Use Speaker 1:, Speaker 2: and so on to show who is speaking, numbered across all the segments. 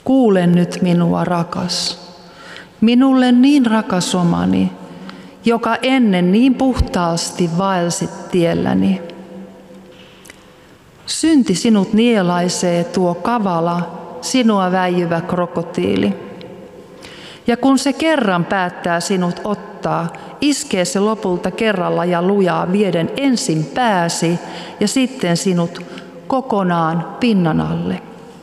Speaker 1: kuule nyt minua, rakas, minulle niin rakas omani, joka ennen niin puhtaasti vaelsit tielläni. Synti sinut nielaisee, tuo kavala, sinua väijyvä krokotiili. Ja kun se kerran päättää sinut ottaa, iskee se lopulta kerralla ja lujaa vieden ensin pääsi ja sitten sinut kokonaan pinnan alle.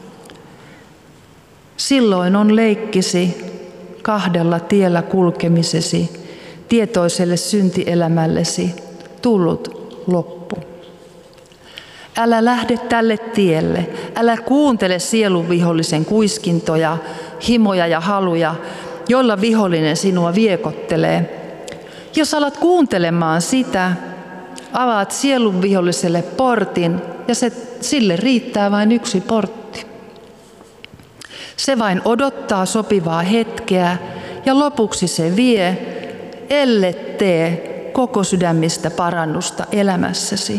Speaker 1: Silloin on leikkisi kahdella tiellä kulkemisesi, tietoiselle syntielämällesi tullut loppu. Älä lähde tälle tielle, älä kuuntele sielun vihollisen kuiskintoja, himoja ja haluja, joilla vihollinen sinua viekottelee. Jos alat kuuntelemaan sitä, avaat sielun viholliselle portin ja sille riittää vain yksi portti. Se vain odottaa sopivaa hetkeä ja lopuksi se vie, ellet tee koko sydämistä parannusta elämässäsi.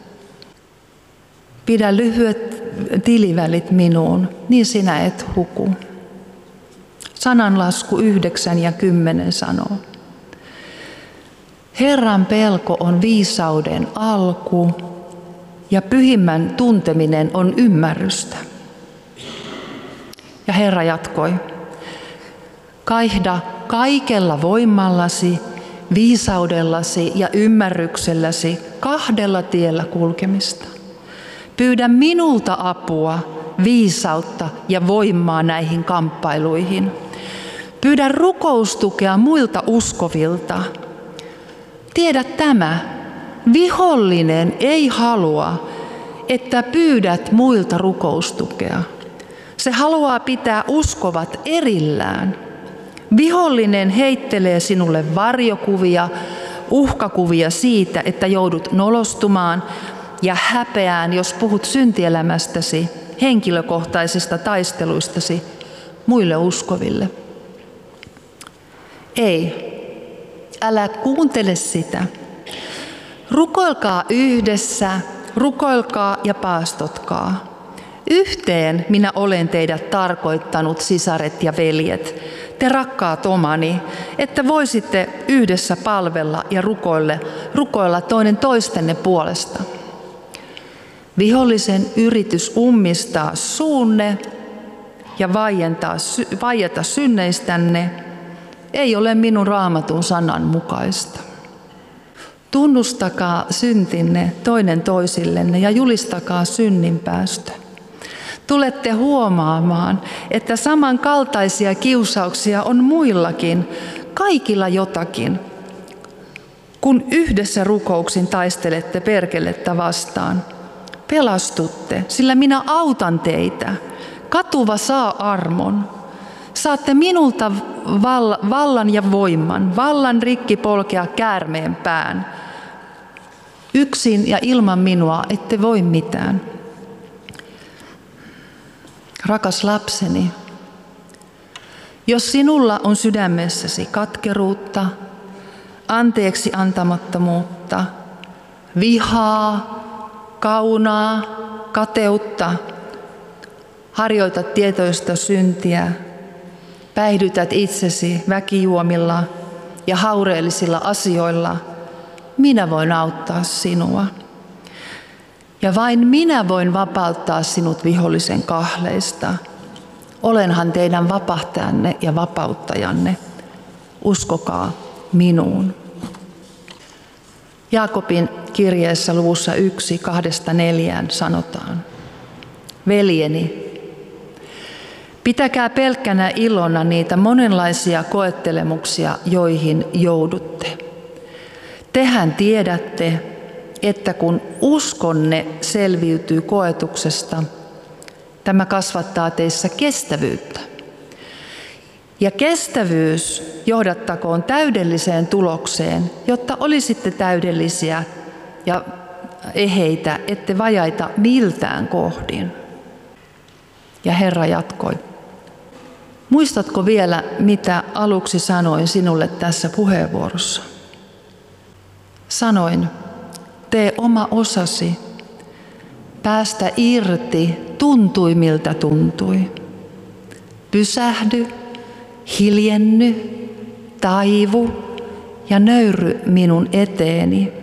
Speaker 1: Pidä lyhyet tilivälit minuun, niin sinä et huku. Sananlasku 9 ja 10 sanoo. Herran pelko on viisauden alku ja pyhimmän tunteminen on ymmärrystä. Ja Herra jatkoi. Kaihda kaikella voimallasi, viisaudellasi ja ymmärrykselläsi kahdella tiellä kulkemista. Pyydä minulta apua, viisautta ja voimaa näihin kamppailuihin. Pyydä rukoustukea muilta uskovilta. Tiedä tämä, vihollinen ei halua, että pyydät muilta rukoustukea. Se haluaa pitää uskovat erillään. Vihollinen heittelee sinulle varjokuvia, uhkakuvia siitä, että joudut nolostumaan ja häpeään, jos puhut syntielämästäsi, henkilökohtaisista taisteluistasi muille uskoville. Ei, älä kuuntele sitä. Rukoilkaa yhdessä, rukoilkaa ja paastotkaa. Yhteen minä olen teidät tarkoittanut, sisaret ja veljet, te rakkaat omani, että voisitte yhdessä palvella ja rukoilla toinen toistenne puolesta. Vihollisen yritys ummistaa suunne ja vaieta synneistänne ei ole minun Raamatun sanan mukaista. Tunnustakaa syntinne toinen toisillenne ja julistakaa synninpäästö. Tulette huomaamaan, että samankaltaisia kiusauksia on muillakin, kaikilla jotakin, kun yhdessä rukouksin taistelette perkelettä vastaan. Pelastutte, sillä minä autan teitä. Katuva saa armon. Saatte minulta vallan ja voiman, vallan rikki polkea käärmeen pään. Yksin ja ilman minua ette voi mitään. Rakas lapseni, jos sinulla on sydämessäsi katkeruutta, anteeksi antamattomuutta, vihaa, kaunaa, kateutta, harjoitat tietoista syntiä, päihdytät itsesi väkijuomilla ja haureellisilla asioilla, minä voin auttaa sinua. Ja vain minä voin vapauttaa sinut vihollisen kahleista. Olenhan teidän vapahtajanne ja vapauttajanne. Uskokaa minuun. Jaakobin kirjeessä luvussa 1, 2-4 sanotaan. Veljeni, pitäkää pelkkänä ilona niitä monenlaisia koettelemuksia, joihin joudutte. Tehän tiedätte, että kun uskonne selviytyy koetuksesta, tämä kasvattaa teissä kestävyyttä. Ja kestävyys johdattakoon täydelliseen tulokseen, jotta olisitte täydellisiä ja eheitä, ette vajaita miltään kohdin. Ja Herra jatkoi. Muistatko vielä, mitä aluksi sanoin sinulle tässä puheenvuorossa? Sanoin, tee oma osasi, päästä irti tuntui miltä tuntui. Pysähdy, hiljenny, taivu ja nöyry minun eteeni.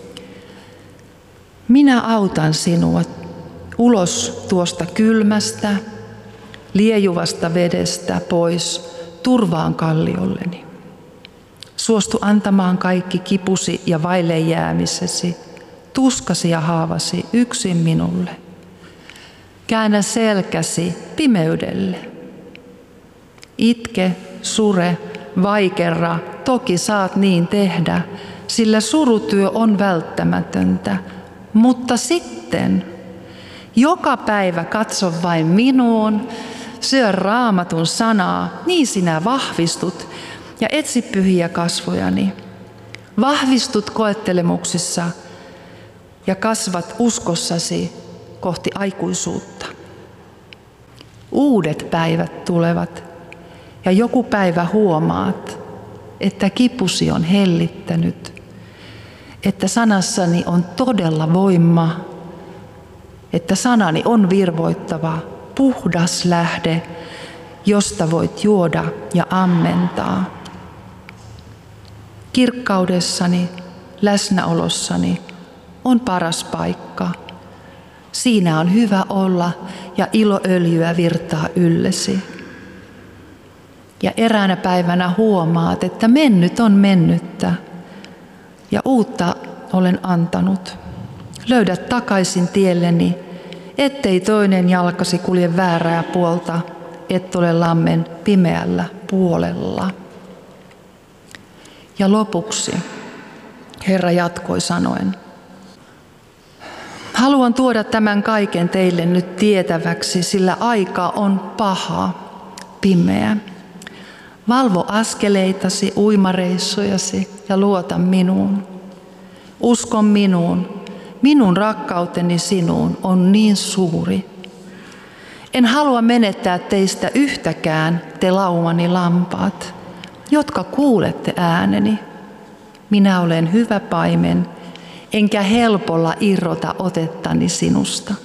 Speaker 1: Minä autan sinua ulos tuosta kylmästä, liejuvasta vedestä pois turvaan kalliolleni. Suostu antamaan kaikki kipusi ja vaille jäämisesi, tuskasi ja haavasi yksin minulle. Käännä selkäsi pimeydelle. Itke, sure, vaikerra, toki saat niin tehdä, sillä surutyö on välttämätöntä. Mutta sitten, joka päivä katso vain minuun, syö Raamatun sanaa, niin sinä vahvistut ja etsi pyhiä kasvojani. Vahvistut koettelemuksissa ja kasvat uskossasi kohti aikuisuutta. Uudet päivät tulevat ja joku päivä huomaat, että kipusi on hellittänyt, että sanassani on todella voima, että sanani on virvoittava, puhdas lähde, josta voit juoda ja ammentaa. Kirkkaudessani, läsnäolossani on paras paikka. Siinä on hyvä olla ja iloöljyä virtaa yllesi. Ja eräänä päivänä huomaat, että mennyt on mennyttä ja uutta olen antanut. Löydät takaisin tielleni, ettei toinen jalkasi kulje väärää puolta, et ole lammen pimeällä puolella. Ja lopuksi Herra jatkoi sanoen, haluan tuoda tämän kaiken teille nyt tietäväksi, sillä aika on paha, pimeä. Valvo askeleitasi, uimareissujasi ja luota minuun. Usko minuun. Minun rakkauteni sinuun on niin suuri. En halua menettää teistä yhtäkään, te laumani lampaat, jotka kuulette ääneni. Minä olen hyvä paimen, enkä helpolla irrota otettani sinusta.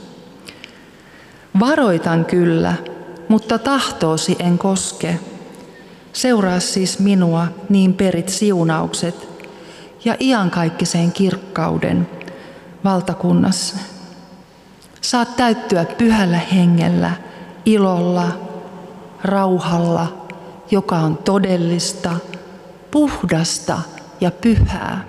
Speaker 1: Varoitan kyllä, mutta tahtoosi en koske. Seuraa siis minua, niin perit siunaukset ja iankaikkisen kirkkauden valtakunnassa. Saat täyttyä pyhällä hengellä, ilolla, rauhalla, joka on todellista, puhdasta ja pyhää.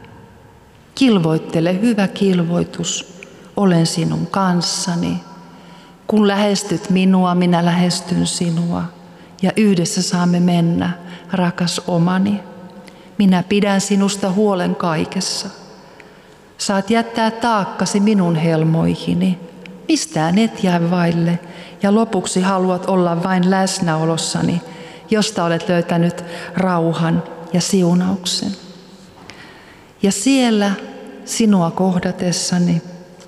Speaker 1: Kilvoittele hyvä kilvoitus, olen sinun kanssani. Kun lähestyt minua, minä lähestyn sinua ja yhdessä saamme mennä, rakas omani. Minä pidän sinusta huolen kaikessa. Saat jättää taakkasi minun helmoihini, mistään et jää vaille, ja lopuksi haluat olla vain läsnäolossani, josta olet löytänyt rauhan ja siunauksen. Ja siellä sinua kohdatessani,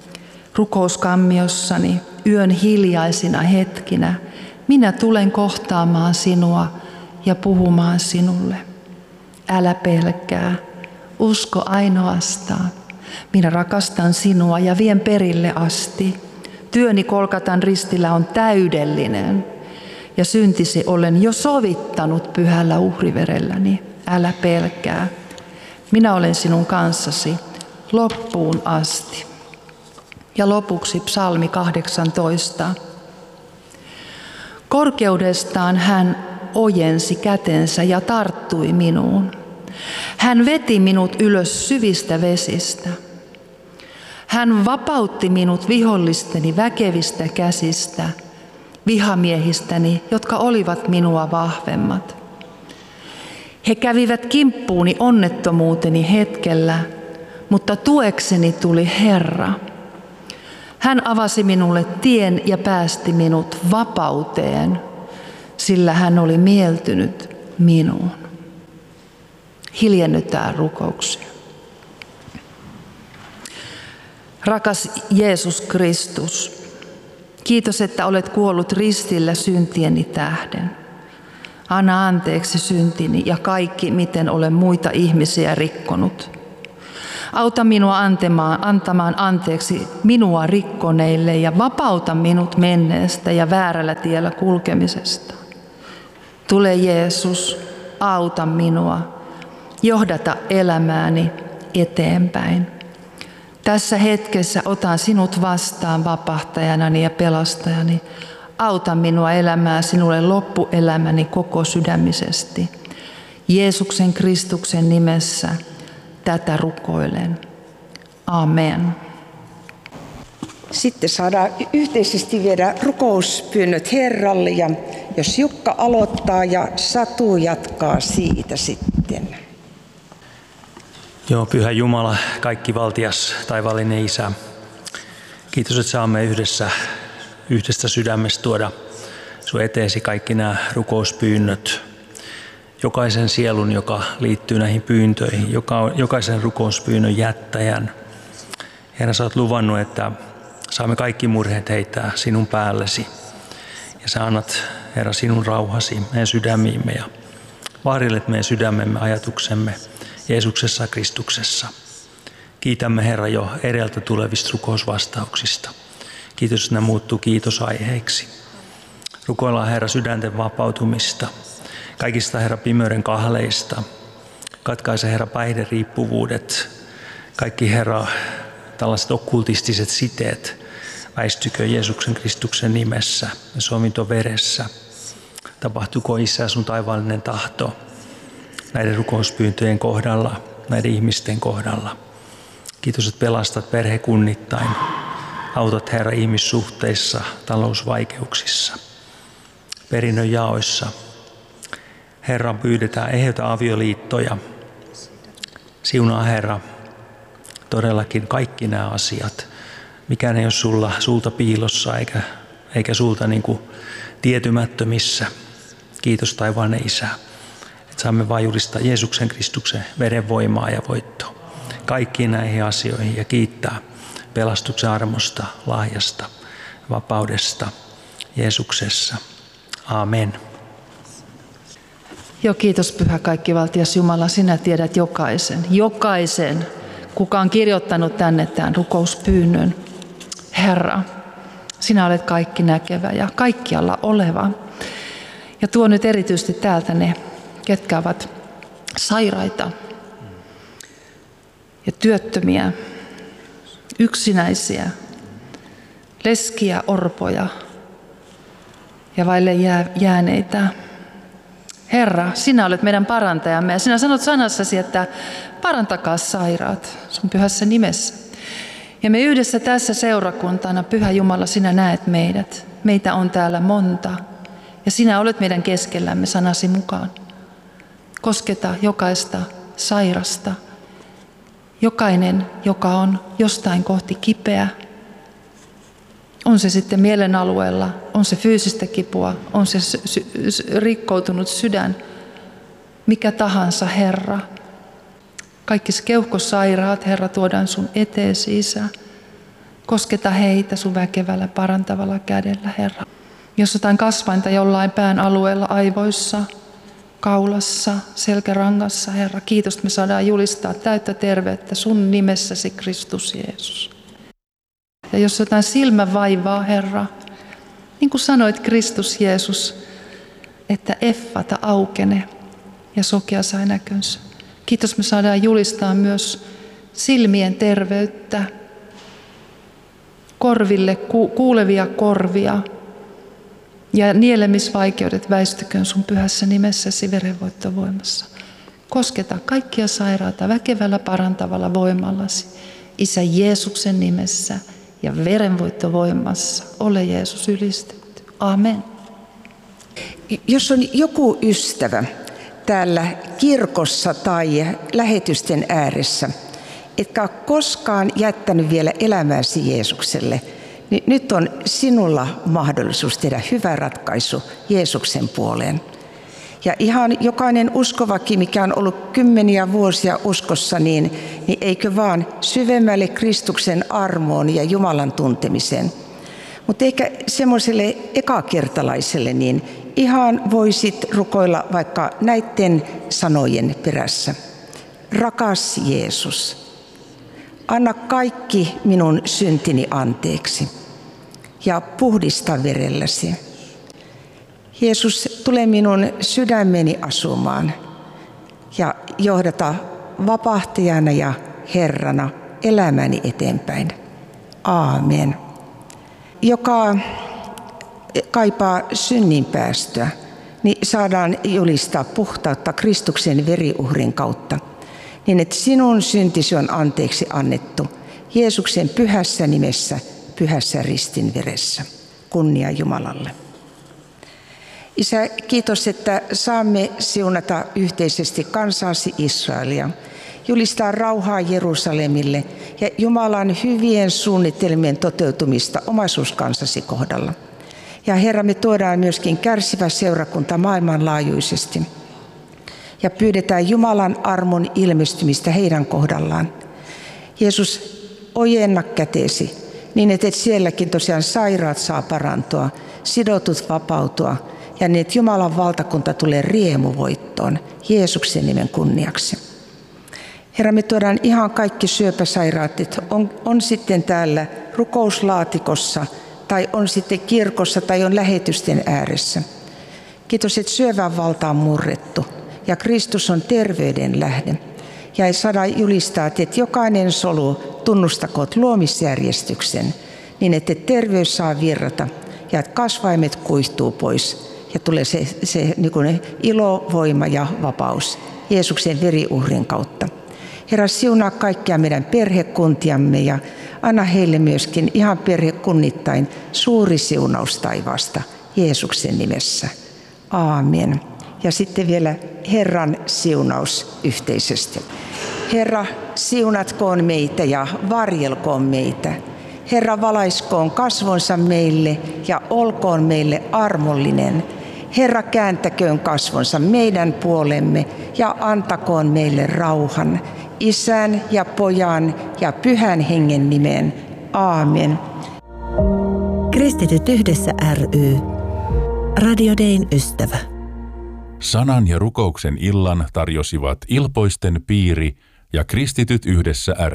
Speaker 1: rukouskammiossani, yön hiljaisina hetkinä, minä tulen kohtaamaan sinua ja puhumaan sinulle. Älä pelkää, usko ainoastaan. Minä rakastan sinua ja vien perille asti. Työni Kolkatan ristillä on täydellinen ja syntisi olen jo sovittanut pyhällä uhriverelläni. Älä pelkää. Minä olen sinun kanssasi loppuun asti. Ja lopuksi psalmi 18. Korkeudestaan hän ojensi kätensä ja tarttui minuun. Hän veti minut ylös syvistä vesistä. Hän vapautti minut vihollisteni väkevistä käsistä, vihamiehistäni, jotka olivat minua vahvemmat. He kävivät kimppuuni onnettomuuteni hetkellä, mutta tuekseni tuli Herra. Hän avasi minulle tien ja päästi minut vapauteen, sillä hän oli mieltynyt minuun. Hiljennytään rukouksia. Rakas Jeesus Kristus, kiitos, että olet kuollut ristillä syntieni tähden. Anna anteeksi syntini ja kaikki, miten olen muita ihmisiä rikkonut. Auta minua antamaan anteeksi minua rikkoneille ja vapauta minut menneestä ja väärällä tiellä kulkemisesta. Tule Jeesus, auta minua, johdata elämääni eteenpäin. Tässä hetkessä otan sinut vastaan vapahtajanani ja pelastajani. Auta minua elämään sinulle loppuelämäni koko sydämisesti. Jeesuksen Kristuksen nimessä tätä rukoilen. Amen.
Speaker 2: Sitten saadaan yhteisesti viedä rukouspyynnöt Herralle, ja jos Jukka aloittaa ja Satu jatkaa siitä sitten.
Speaker 3: Joo, Pyhä Jumala, kaikkivaltias, taivaallinen Isä. Kiitos, että saamme yhdestä sydämestä tuoda sun eteesi kaikki nämä rukouspyynnöt. Jokaisen sielun, joka liittyy näihin pyyntöihin, jokaisen rukouspyynnön jättäjän. Herra, sä oot luvannut, että saamme kaikki murheet heittää sinun päällesi. Ja sä annat, Herra, sinun rauhasi meidän sydämiimme ja vaarillet meidän sydämemme, ajatuksemme Jeesuksessa Kristuksessa. Kiitämme, Herra, jo edeltä tulevista rukousvastauksista. Kiitos, että ne muuttuu kiitosaiheiksi. Rukoillaan, Herra, sydänten vapautumista, kaikista, Herra, pimeyden kahleista. Katkaise, Herra, päihderiippuvuudet, kaikki, Herra, tällaiset okkultistiset siteet väistykö Jeesuksen Kristuksen nimessä ja sovintoveressä. Tapahtuko, Isä, sun taivaallinen tahto näiden rukouspyyntöjen kohdalla, näiden ihmisten kohdalla. Kiitos, että pelastat perhekunnittain. Autat, Herra, ihmissuhteissa, talousvaikeuksissa, perinnön jaoissa. Herra, pyydetään eheytä avioliittoja. Siunaa, Herra, todellakin kaikki nämä asiat. Mikään ei ole sulta piilossa eikä sulta niin kuin tietymättömissä. Kiitos, taivaallinen Isä, että saamme vain julistaa Jeesuksen Kristuksen veren voimaa ja voittoa kaikkiin näihin asioihin ja kiittää pelastuksen armosta, lahjasta, vapaudesta Jeesuksessa. Amen.
Speaker 1: Joo, kiitos Pyhä kaikkivaltias Jumala, sinä tiedät jokaisen, kuka on kirjoittanut tänne tämän rukouspyynnön. Herra, sinä olet kaikki näkevä ja kaikkialla oleva. Ja tuo nyt erityisesti täältä ne, ketkä ovat sairaita ja työttömiä, yksinäisiä, leskiä, orpoja ja vaille jääneitä. Herra, sinä olet meidän parantajamme ja sinä sanot sanassasi, että parantakaa sairaat sun pyhässä nimessä. Ja me yhdessä tässä seurakuntana, Pyhä Jumala, sinä näet meidät. Meitä on täällä monta ja sinä olet meidän keskellämme sanasi mukaan. Kosketa jokaista sairasta, jokainen, joka on jostain kohti kipeä. On se sitten mielen alueella, on se fyysistä kipua, on se rikkoutunut sydän, mikä tahansa, Herra. Kaikki keuhkosairaat, Herra, tuodaan sun eteesi, Isä. Kosketa heitä sun väkevällä, parantavalla kädellä, Herra. Jos jotain kasvainta jollain pään alueella, aivoissa, kaulassa, selkärangassa, Herra, kiitos, että me saadaan julistaa täyttä terveyttä sun nimessäsi, Kristus Jeesus. Ja jos jotain silmävaivaa, Herra, niin kuin sanoit, Kristus Jeesus, että effata aukene ja sokea sai näkönsä. Kiitos, me saadaan julistaa myös silmien terveyttä, korville kuulevia korvia ja nielemisvaikeudet väistyköön sun pyhässä nimessäsi verenvoittovoimassa. Kosketa kaikkia sairaata väkevällä parantavalla voimallasi, Isä Jeesuksen nimessä ja verenvoittovoimassa. Ole Jeesus ylistetty. Amen.
Speaker 2: Jos on joku ystävä täällä kirkossa tai lähetysten ääressä, etkä ole koskaan jättänyt vielä elämääsi Jeesukselle, niin nyt on sinulla mahdollisuus tehdä hyvä ratkaisu Jeesuksen puoleen. Ja ihan jokainen uskovakin, mikä on ollut kymmeniä vuosia uskossa, niin eikö vaan syvemmälle Kristuksen armoon ja Jumalan tuntemiseen. Mutta ehkä semmoiselle ekakertalaiselle, niin ihan voisit rukoilla vaikka näiden sanojen perässä. Rakas Jeesus, anna kaikki minun syntini anteeksi ja puhdista verelläsi. Jeesus, tule minun sydämeni asumaan ja johdata vapahtajana ja Herrana elämäni eteenpäin. Aamen. Joka kaipaa synninpäästöä, niin saadaan julistaa puhtautta Kristuksen veriuhrin kautta, niin että sinun syntisi on anteeksi annettu Jeesuksen pyhässä nimessä, pyhässä ristin veressä. Kunnia Jumalalle. Isä, kiitos, että saamme siunata yhteisesti kansaasi Israelia, julistaa rauhaa Jerusalemille ja Jumalan hyvien suunnitelmien toteutumista omaisuuskansasi kohdalla. Ja Herra, me tuodaan myöskin kärsivä seurakunta maailmanlaajuisesti ja pyydetään Jumalan armon ilmestymistä heidän kohdallaan. Jeesus, ojenna käteesi niin, että sielläkin tosiaan sairaat saa parantua, sidotut vapautua ja niin, että Jumalan valtakunta tulee riemuvoittoon Jeesuksen nimen kunniaksi. Herra, me tuodaan ihan kaikki syöpäsairaat, on sitten täällä rukouslaatikossa tai on sitten kirkossa tai on lähetysten ääressä. Kiitos, että syövän valta on murrettu ja Kristus on terveyden lähde. Ja ei saada julistaa, että jokainen solu tunnustakoot luomisjärjestyksen niin, että terveys saa virrata ja että kasvaimet kuihtuu pois ja tulee se niin kuin ilo, voima ja vapaus Jeesuksen veriuhrin kautta. Herra, siunaa kaikkia meidän perhekuntiamme ja anna heille myöskin ihan perhekunnittain suuri siunaus taivaasta Jeesuksen nimessä. Aamen. Ja sitten vielä Herran siunaus yhteisesti. Herra, siunatkoon meitä ja varjelkoon meitä. Herra, valaiskoon kasvonsa meille ja olkoon meille armollinen. Herra, kääntäköön kasvonsa meidän puolemme ja antakoon meille rauhan. Isän ja Pojan ja Pyhän Hengen nimeen. Aamen.
Speaker 4: Kristityt yhdessä ry. Radio Dayn ystävä.
Speaker 5: Sanan ja rukouksen illan tarjosivat Ilpoisten piiri ja Kristityt yhdessä ry.